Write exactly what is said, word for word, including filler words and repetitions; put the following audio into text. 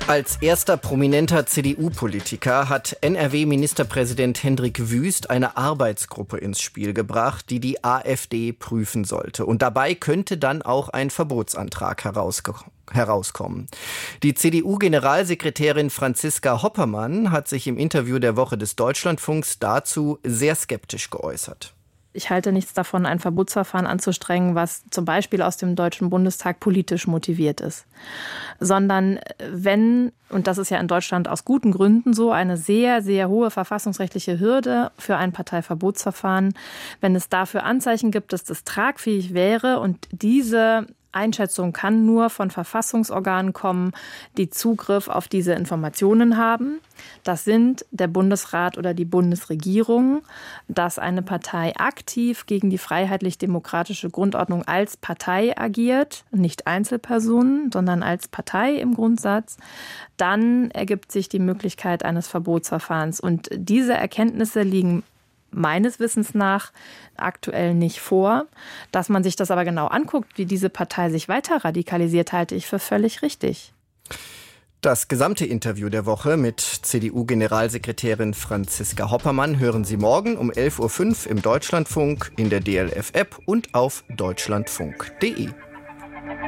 Als erster prominenter C D U-Politiker hat N R W-Ministerpräsident Hendrik Wüst eine Arbeitsgruppe ins Spiel gebracht, die die AfD prüfen sollte. Und dabei könnte dann auch ein Verbotsantrag herauskommen. herauskommen. Die C D U-Generalsekretärin Franziska Hoppermann hat sich im Interview der Woche des Deutschlandfunks dazu sehr skeptisch geäußert. Ich halte nichts davon, ein Verbotsverfahren anzustrengen, was zum Beispiel aus dem Deutschen Bundestag politisch motiviert ist. Sondern wenn, und das ist ja in Deutschland aus guten Gründen so, eine sehr, sehr hohe verfassungsrechtliche Hürde für ein Parteiverbotsverfahren, wenn es dafür Anzeichen gibt, dass das tragfähig wäre und diese Einschätzung kann nur von Verfassungsorganen kommen, die Zugriff auf diese Informationen haben. Das sind der Bundesrat oder die Bundesregierung, dass eine Partei aktiv gegen die freiheitlich-demokratische Grundordnung als Partei agiert, nicht Einzelpersonen, sondern als Partei im Grundsatz. Dann ergibt sich die Möglichkeit eines Verbotsverfahrens. Und diese Erkenntnisse liegen meines Wissens nach aktuell nicht vor. Dass man sich das aber genau anguckt, wie diese Partei sich weiter radikalisiert, halte ich für völlig richtig. Das gesamte Interview der Woche mit C D U-Generalsekretärin Franziska Hoppermann hören Sie morgen um elf Uhr fünf im Deutschlandfunk, in der D L F-App und auf deutschlandfunk punkt de.